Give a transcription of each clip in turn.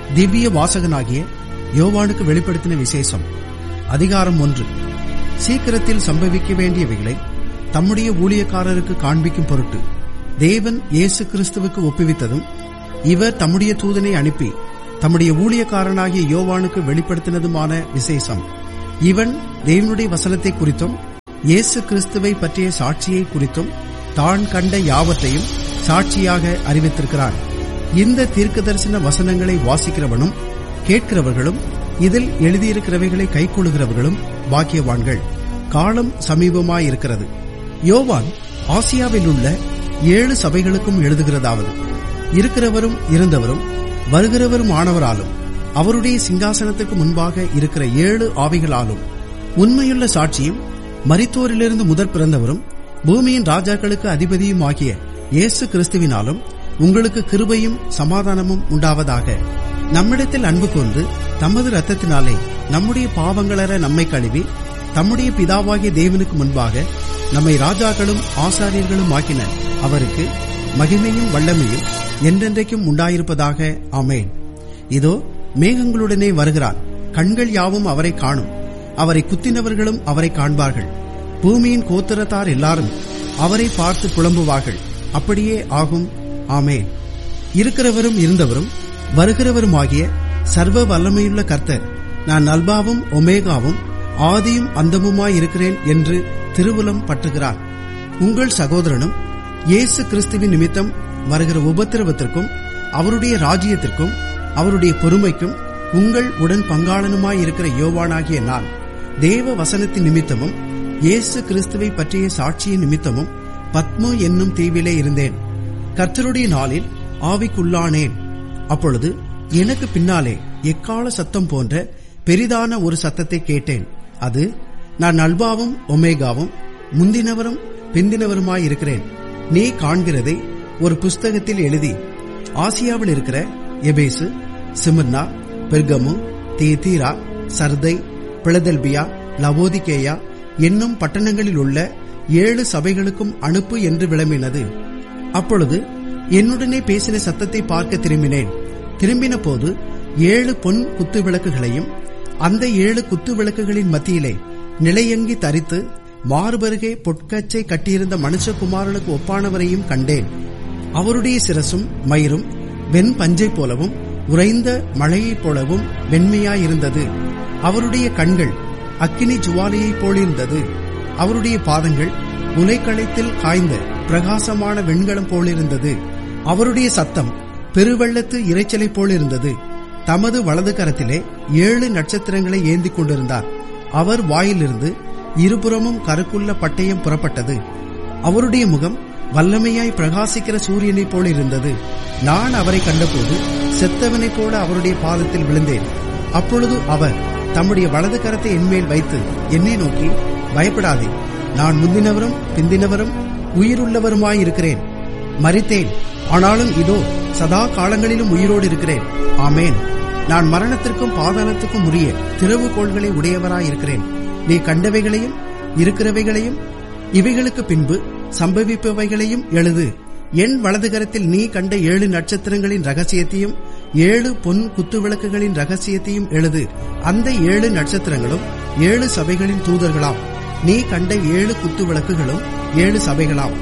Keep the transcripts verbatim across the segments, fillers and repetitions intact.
திவ்ய வாசகனாகிய யோவானுக்கு வெளிப்படுத்தின விசேஷம். அதிகாரம் ஒன்று. சீக்கிரத்தில் சம்பவிக்க வேண்டியவைகளை தம்முடைய ஊழியக்காரருக்கு காண்பிக்கும் பொருட்டு தேவன் இயேசு கிறிஸ்துவுக்கு ஒப்புவித்ததும், இவர் தம்முடைய தூதனை அனுப்பி தம்முடைய ஊழியக்காரனாகிய யோவானுக்கு வெளிப்படுத்தினதுமான விசேஷம். இவன் தேவனுடைய வசனத்தை குறித்தும் இயேசு கிறிஸ்துவை பற்றிய சாட்சியை குறித்தும் தான் கண்ட யாவற்றையும் சாட்சியாக அறிவித்திருக்கிறான். இந்த தீர்க்கதரிசன வசனங்களை வாசிக்கிறவனும் கேட்கிறவர்களும் இதில் எழுதியிருக்கிறவைகளை கைக்கொள்ளுகிறவர்களும் பாக்கியவான்கள். காலம் சமீபமாயிருக்கிறது. யோவான் ஆசியாவில் உள்ள ஏழு சபைகளுக்கும் எழுதுகிறதாவது, இருக்கிறவரும் இருந்தவரும் வருகிறவரும் ஆனவராலும் அவருடைய சிங்காசனத்துக்கு முன்பாக இருக்கிற ஏழு ஆவிகளாலும் உண்மையுள்ள சாட்சியும் மரித்தோரிலிருந்து முதற் பிறந்தவரும் பூமியின் ராஜாக்களுக்கு அதிபதியும் ஆகிய இயேசு கிறிஸ்துவினாலும் உங்களுக்கு கிருபையும் சமாதானமும் உண்டாவதாக. நம்மிடத்தில் அன்பு கொண்டு தமது இரத்தத்தினாலே நம்முடைய பாவங்களற நம்மை கழுவி தம்முடைய பிதாவாகிய தேவனுக்கு முன்பாக நம்மை ராஜாக்களும் ஆசாரியர்களும் ஆக்கின அவருக்கு மகிமையும் வல்லமையும் என்றென்றைக்கும் உண்டாயிருப்பதாக. ஆமென். இதோ மேகங்களுடனே வருகிறார். கண்கள் யாவும் அவரை காணும். அவரை குத்தினவர்களும் அவரை காண்பார்கள். பூமியின் கோத்திரத்தார் எல்லாரும் அவரை பார்த்து புலம்புவார்கள். அப்படியே ஆகும். ஆமென். இருக்கிறவரும் இருந்தவரும் வருகிறவருமாகிய சர்வ வல்லமையுள்ள கர்த்தர், நான் அல்பாவும் ஒமேகாவும் ஆதியும் அந்தமுமாயிருக்கிறேன் என்று திருவுளம் பற்றுகிறார். உங்கள் சகோதரனும் இயேசு கிறிஸ்துவின் நிமித்தம் வருகிற உபத்திரவத்திற்கும் அவருடைய ராஜ்யத்திற்கும் அவருடைய பொறுமைக்கும் உங்கள் உடன் பங்காளனுமாயிருக்கிற யோவானாகிய நான், தேவ வசனத்தின் நிமித்தமும் இயேசு கிறிஸ்துவை பற்றிய சாட்சியின் நிமித்தமும் பத்மு என்னும் தீவிலே இருந்தேன். கர்த்தருடைய நாளில் ஆவிக்குள்ளானேன். அப்பொழுது எனக்கு பின்னாலே எக்கால சத்தம் போன்ற பெரிதான ஒரு சத்தத்தை கேட்டேன். அது, நான் அல்பாவும் ஒமேகாவும் முந்தினவரும் பிந்தினவருமாயிருக்கிறேன். நீ காண்கிறதை ஒரு புஸ்தகத்தில் எழுதி ஆசியாவில் இருக்கிற எபேசு, சிமிர்னா, பெர்கமு, தியத்தீரா, சர்தை, பிலதெல்பியா, லவோதிகேயா என்னும் பட்டணங்களில் உள்ள ஏழு சபைகளுக்கும் அனுப்பு என்று விளம்பினது. அப்பொழுது என்னுடனே பேசின சத்தத்தை பார்க்க திரும்பினேன். திரும்பின போது ஏழு பொன் குத்து விளக்குகளையும் அந்த ஏழு குத்து விளக்குகளின் மத்தியிலே நிலையங்கி தரித்து மார்பருகே பொற்கச்சை கட்டியிருந்த மனுஷகுமாரனுக்கு ஒப்பானவரையும் கண்டேன். அவருடைய சிரசும் மயிரும் வெண் பஞ்சை போலவும் உறைந்த மழையைப் போலவும் வெண்மையாயிருந்தது. அவருடைய கண்கள் அக்கினி ஜுவாலையைப் போலிருந்தது. அவருடைய பாதங்கள் உலைக்களத்தில் காய்ந்த பிரகாசமான வெண்கலம் போலிருந்தது. அவருடைய சத்தம் பெருவெள்ளத்து இரைச்சலை போலிருந்தது. தமது வலது கரத்திலே ஏழு நட்சத்திரங்களை ஏந்தி கொண்டிருந்தார். அவர் வாயிலிருந்து இருபுறமும் கருக்குள்ள பட்டயம் புறப்பட்டது. அவருடைய முகம் வல்லமையாய் பிரகாசிக்கிற சூரியனைப் போல இருந்தது. நான் அவரை கண்டபோது செத்தவனைப் போல அவருடைய பாதத்தில் விழுந்தேன். அப்பொழுது அவர் தம்முடைய வலது கரத்தை என்மேல் வைத்து என்னை நோக்கி, பயப்படாதே, நான் முந்தினவரும் பிந்தினவரும் உயிருள்ளவருமாயிருக்கிறேன். மரித்தேன், ஆனாலும் இதோ சதா காலங்களிலும் உயிரோடு இருக்கிறேன். ஆமேன். நான் மரணத்திற்கும் பாதாளத்துக்கும் உரிய திறவுகோள்களை உடையவராயிருக்கிறேன். நீ கண்டவைகளையும் இருக்கிறவைகளையும் இவைகளுக்கு பின்பு சம்பவிப்பவைகளையும் எழுது. என் வலதுகரத்தில் நீ கண்ட ஏழு நட்சத்திரங்களின் ரகசியத்தையும் ஏழு பொன் குத்துவிளக்குகளின் ரகசியத்தையும் எழுது. அந்த ஏழு நட்சத்திரங்களும் ஏழு சபைகளின் தூதர்களாம். நீ கண்ட ஏழு குத்து விளக்குகளும் ஏழு சபைகளாம்.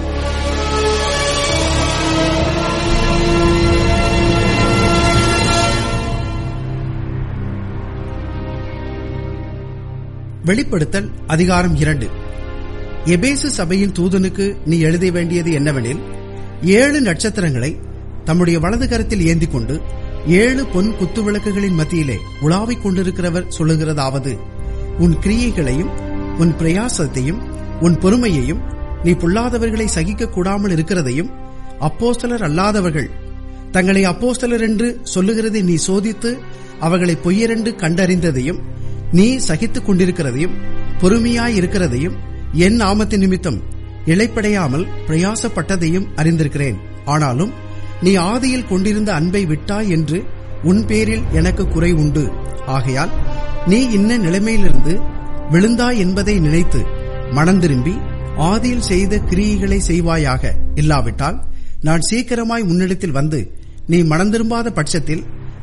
வெளிப்படுத்தல் அதிகாரம் இரண்டு. எபேசு சபையின் தூதனுக்கு நீ எழுத வேண்டியது என்னவெனில், ஏழு நட்சத்திரங்களை தம்முடைய வலது கரத்தில் ஏந்தி கொண்டு ஏழு பொன் குத்துவிளக்குகளின் மத்தியிலே உலாவிக் கொண்டிருக்கிறவர் சொல்லுகிறதாவது, உன் கிரியைகளையும் உன் பிரயாசத்தையும் உன் பொறுமையையும் நீ பொல்லாதவர்களை சகிக்க கூடாமல் இருக்கிறதையும் அப்போஸ்தலர் அல்லாதவர்கள் தங்களை அப்போஸ்தலர் என்று சொல்லுகிறதை நீ சோதித்து அவர்களை பொய்யரென்று கண்டறிந்ததையும் நீ சகித்துக் கொண்டிருக்கிறதையும் பொறுமையாயிருக்கிறதையும் என் நாமத்தின் நிமித்தம் இளைப்படையாமல் பிரயாசப்பட்டதையும் அறிந்திருக்கிறேன். ஆனாலும் நீ ஆதியில் கொண்டிருந்த அன்பை விட்டாய் என்று உன் பேரில் எனக்கு குறை உண்டு. ஆகையால் நீ இன்ன நிலைமையிலிருந்து விழுந்தாய் என்பதை நினைத்து மனந்திரும்பி ஆதியில் செய்த கிரியைகளை செய்வாயாக. இல்லாவிட்டால் நான் சீக்கிரமாய் உன்னிடத்தில் வந்து நீ மனந்திரும்பாத பட்சத்தில்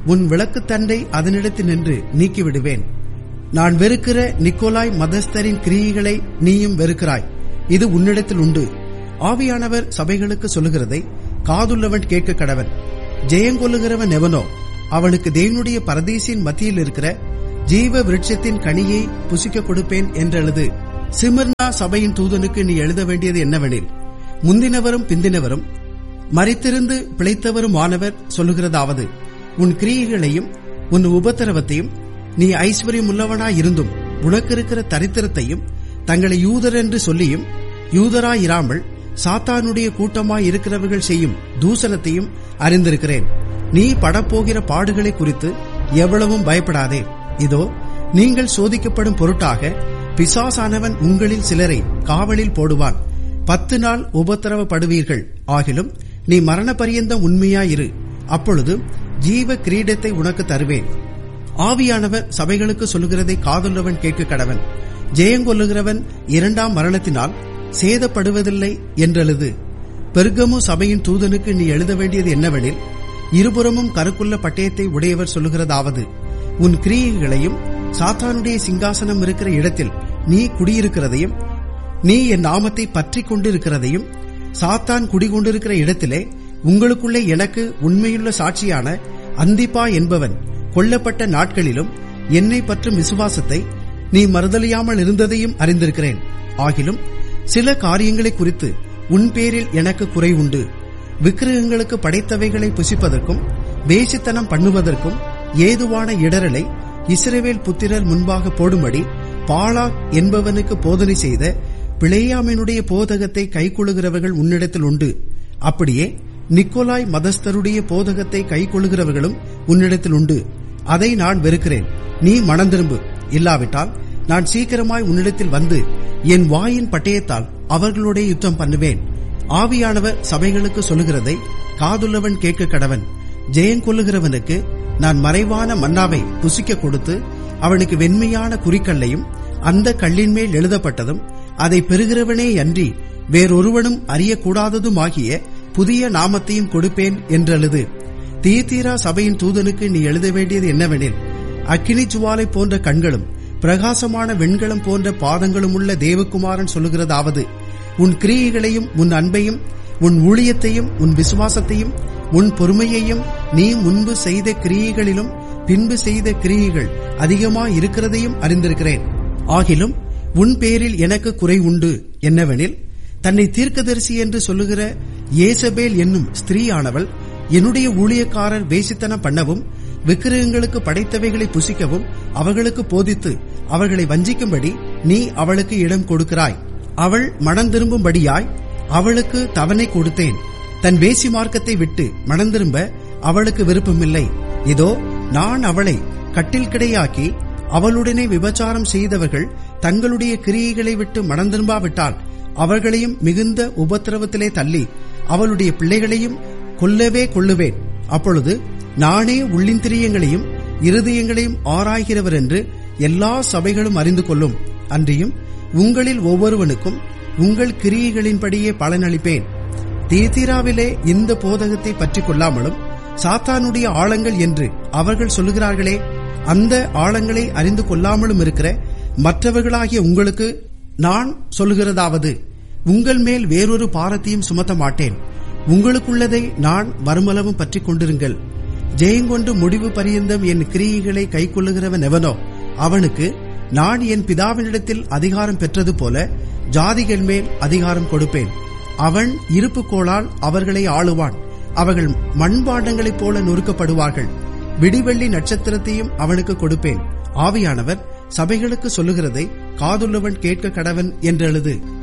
உன் விளக்குத்தண்டை அதனிடத்தில் நின்று நீக்கிவிடுவேன். நான் வெறுக்கிற நிக்கோலாய் மதஸ்தரின் கிரியைகளை நீயும் வெறுக்கிறாய், இது உன்னிடத்தில் உண்டு. ஆவியானவர் சபைகளுக்கு சொல்லுகிறதை காதுள்ளவன் கேட்க கடவன். ஜெயங்கொள்ளுகிறவன் எவனோ அவனுக்கு தேவனுடைய பரதீசின் மத்தியில் இருக்கிற ஜீவ விருட்சத்தின் கனியை புசிக்க கொடுப்பேன் என்றெழுது. சிமிர்னா சபையின் தூதனுக்கு நீ எழுத வேண்டியது என்னவெனில், முந்தினவரும் பிந்தினவரும் மரித்திருந்து பிழைத்தவரும் ஆனவர் சொல்லுகிறதாவது, உன் கிரியைகளையும் உன் உபத்திரவத்தையும் நீ ஐஸ்வர்யம் உள்ளவனாயிருந்தும் உனக்கு இருக்கிற தரித்திரத்தையும் தங்களை யூதர் என்று சொல்லியும் யூதராயிராமல் சாத்தானுடைய கூட்டமாய் இருக்கிறவர்கள் செய்யும் தூசணத்தையும் அறிந்திருக்கிறேன். நீ படப்போகிற பாடுகளை குறித்து எவ்வளவும் பயப்படாதே. இதோ நீங்கள் சோதிக்கப்படும் பொருட்டாக பிசாசானவன் உங்களில் சிலரை காவலில் போடுவான். பத்து நாள் உபத்திரவப்படுவீர்கள். ஆகிலும் நீ மரண பரியந்தம் உண்மையாயிரு, அப்பொழுது ஜீவ கிரீடத்தை உனக்கு தருவேன். ஆவியானவர் சபைகளுக்கு சொல்லுகிறதை காதுள்ளவன் கேட்க கடவன். ஜெயங்கொள்ளுகிறவன் இரண்டாம் மரணத்தினால் சேதப்படுவதில்லை என்றெழுது. பெர்கமு சபையின் தூதனுக்கு நீ எழுத வேண்டியது என்னவெனில், இருபுறமும் கருக்குள்ள பட்டயத்தை உடையவர் சொல்லுகிறதாவது, உன் கிரியைகளையும் சாத்தானுடைய சிங்காசனம் இருக்கிற இடத்தில் நீ குடியிருக்கிறதையும் நீ என் நாமத்தை பற்றி கொண்டிருக்கிறதையும் சாத்தான் குடிகொண்டிருக்கிற இடத்திலே உங்களுக்குள்ளே எனக்கு உண்மையுள்ள சாட்சியான அந்திப்பா என்பவன் கொல்லப்பட்ட நாட்களிலும் என்னை பற்றும் விசுவாசத்தை நீ மறுதலியாமல் இருந்ததையும் அறிந்திருக்கிறேன். ஆகிலும் சில காரியங்களை குறித்து உன் பேரில் எனக்கு குறை உண்டு. விக்கிரகங்களுக்கு படைத்தவைகளை புசிப்பதற்கும் வேசித்தனம் பண்ணுவதற்கும் ஏதுவான இடரலை இஸ்ரவேல் புத்திரர் முன்பாக போடும்படி பாலாக் என்பவனுக்கு போதனை செய்த பிளேயாமினுடைய போதகத்தை கைக்கொள்ளுகிறவர்கள் உன்னிடத்தில் உண்டு. அப்படியே நிக்கோலாய் மதஸ்தருடைய போதகத்தை கைக்கொள்ளுகிறவர்களும் உன்னிடத்தில் உண்டு. அதை நான் வெறுக்கிறேன். நீ மனந்திரும்பு, இல்லாவிட்டால் நான் சீக்கிரமாய் உன்னிடத்தில் வந்து என் வாயின் பட்டயத்தால் அவர்களுடைய யுத்தம் பண்ணுவேன். ஆவியானவர் சபைகளுக்கு சொல்லுகிறதை காதுள்ளவன் கேட்க கடவன். ஜெயங்கொள்ளுகிறவனுக்கு நான் மறைவான மன்னாவை புசிக்க கொடுத்து அவனுக்கு வெண்மையான குறிக்கல்லையும் அந்த கல்லின் மேல் எழுதப்பட்டதும் அதை பெறுகிறவனே அன்றி வேறொருவனும் அறியக்கூடாததுமாகிய புதிய நாமத்தையும் கொடுப்பேன் என்றெழுது. தீத்தீரா சபையின் தூதனுக்கு நீ எழுத வேண்டியது என்னவெனில், அக்கினி ஜுவாலை போன்ற கண்களும் பிரகாசமான வெண்கலம் போன்ற பாதங்களும் உள்ள தேவகுமாரன் சொல்லுகிறதாவது, உன் கிரியைகளையும் உன் அன்பையும் உன் ஊழியத்தையும் உன் விசுவாசத்தையும் உன் பொறுமையையும் நீ முன்பு செய்த கிரியைகளிலும் பின்பு செய்த கிரியைகள் அதிகமாய் இருக்கிறதையும் அறிந்திருக்கிறேன். ஆகிலும் உன் பேரில் எனக்கு குறை உண்டு. என்னவெனில், தன்னை தீர்க்கதரிசி என்று சொல்லுகிற ஏசபேல் என்னும் ஸ்திரீயானவள் என்னுடைய ஊழியக்காரர் வேசித்தனம் பண்ணவும் விக்கிரகங்களுக்கு படைத்தவைகளை புசிக்கவும் அவர்களுக்கு போதித்து அவர்களை வஞ்சிக்கும்படி நீ அவளுக்கு இடம் கொடுக்கிறாய். அவள் மனம் திரும்பும்படியாய் அவளுக்கு தவணை கொடுத்தேன். தன் வேசி மார்க்கத்தை விட்டு மனம் திரும்ப அவளுக்கு விருப்பமில்லை. இதோ நான் அவளை கட்டில் கிடையாக்கி அவளுடனே விபச்சாரம் செய்தவர்கள் தங்களுடைய கிரியைகளை விட்டு மனம் திரும்பாவிட்டால் அவர்களையும் மிகுந்த உபத்திரவத்திலே தள்ளி அவளுடைய பிள்ளைகளையும் கொல்லவே கொள்ளுவேன். அப்பொழுது நானே உள்ளிந்திரியங்களையும் இருதயங்களையும் ஆராய்கிறவர் என்று எல்லா சபைகளும் அறிந்து கொள்ளும். அன்றியும் உங்களில் ஒவ்வொருவனுக்கும் உங்கள் கிரியைகளின்படியே பலனளிப்பேன். தீத்தீராவிலே இந்த போதகத்தை பற்றி கொள்ளாமலும் சாத்தானுடைய ஆழங்கள் என்று அவர்கள் சொல்லுகிறார்களே, அந்த ஆழங்களை அறிந்து கொள்ளாமலும் இருக்கிற மற்றவர்களாகிய உங்களுக்கு நான் சொல்லுகிறதாவது, உங்கள் மேல் வேறொரு பாரத்தையும் சுமத்த மாட்டேன். உங்களுக்குள்ளதை நான் வருமளவும் பற்றி கொண்டிருங்கள். ஜெயங்கொண்டு முடிவு பரியந்தம் என் கிரியைகளை கைக்கொள்ளுகிறவன் எவனோ அவனுக்கு நான் என் பிதாவினிடத்தில் அதிகாரம் பெற்றது போல ஜாதிகள் மேல் அதிகாரம் கொடுப்பேன். அவன் இருப்பு கோளால் அவர்களை ஆளுவான். அவர்கள் மண்பாண்டங்களைப் போல நொறுக்கப்படுவார்கள். விடிவெள்ளி நட்சத்திரத்தையும் அவனுக்கு கொடுப்பேன். ஆவியானவர் சபைகளுக்கு சொல்லுகிறதை காதுள்ளவன் கேட்க கடவன் என்றெழுது.